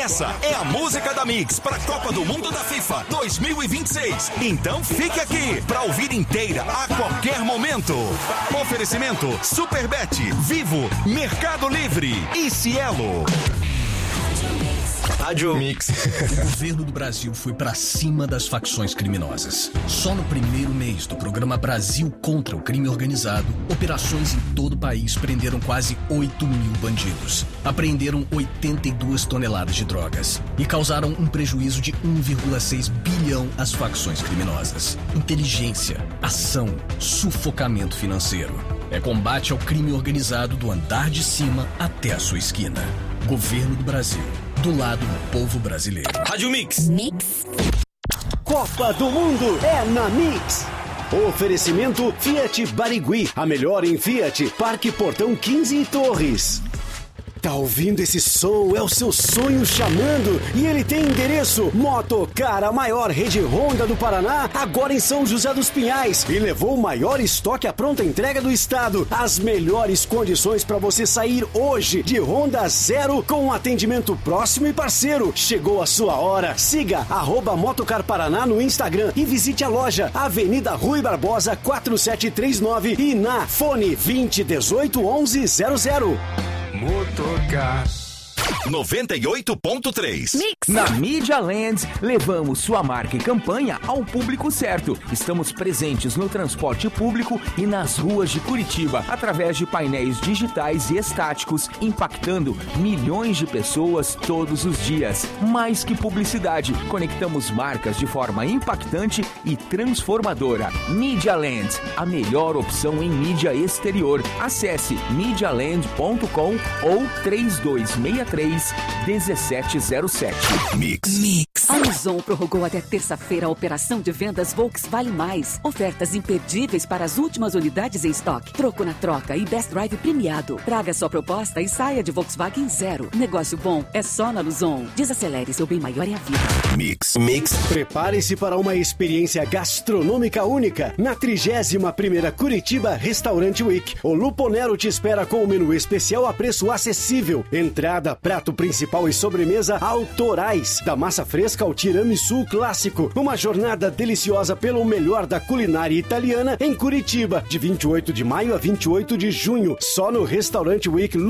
Essa é a música da Mix para a Copa do Mundo da FIFA 2026. Então fique aqui para ouvir inteira a qualquer momento. Oferecimento Superbet, Vivo, Mercado Livre e Cielo. Rádio Mix. O governo do Brasil foi pra cima das facções criminosas. Só no primeiro mês do programa Brasil contra o Crime Organizado, operações em todo o país prenderam quase 8 mil bandidos. Apreenderam 82 toneladas de drogas e causaram um prejuízo de 1,6 bilhão às facções criminosas. Inteligência, ação, sufocamento financeiro. É combate ao crime organizado do andar de cima até a sua esquina. Governo do Brasil. Do lado do povo brasileiro. Rádio Mix. Mix. Copa do Mundo é na Mix. Oferecimento Fiat Barigui. A melhor em Fiat. Parque Portão 15 e Torres. Tá ouvindo esse som? É o seu sonho chamando. E ele tem endereço: Motocar, a maior rede Honda do Paraná, agora em São José dos Pinhais. E levou o maior estoque à pronta entrega do estado. As melhores condições para você sair hoje de Honda Zero com um atendimento próximo e parceiro. Chegou a sua hora. Siga @Motocar Paraná no Instagram e visite a loja Avenida Rui Barbosa 4739 e na fone 20 18 11 00. Motocar 98.3. Mix. Na Media Land, levamos sua marca e campanha ao público certo. Estamos presentes no transporte público e nas ruas de Curitiba, através de painéis digitais e estáticos, impactando milhões de pessoas todos os dias. Mais que publicidade, conectamos marcas de forma impactante e transformadora. Media Land, a melhor opção em mídia exterior. Acesse medialand.com ou 3263-1707. Mix. A Luzon prorrogou até terça-feira a operação de vendas Volkswagen Mais. Ofertas imperdíveis para as últimas unidades em estoque. Troco na troca e Best Drive premiado. Traga sua proposta e saia de Volkswagen Zero. Negócio bom é só na Luzon. Desacelere, seu bem maior é a vida. Mix. Prepare-se para uma experiência gastronômica única na 31ª Curitiba Restaurant Week. O Luponero te espera com o menu especial a preço acessível. Entrada, prato principal e sobremesa autorais. Da massa fresca ao tiramisu clássico. Uma jornada deliciosa pelo melhor da culinária italiana em Curitiba, de 28 de maio a 28 de junho. Só no Restaurant Week